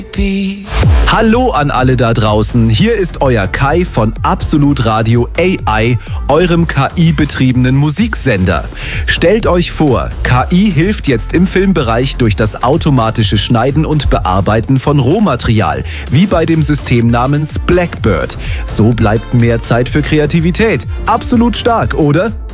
Hallo an alle da draußen, hier ist euer Kai von Absolut Radio AI, eurem KI-betriebenen Musiksender. Stellt euch vor, KI hilft jetzt im Filmbereich durch das automatische Schneiden und Bearbeiten von Rohmaterial, wie bei dem System namens Blackbird. So bleibt mehr Zeit für Kreativität. Absolut stark, oder?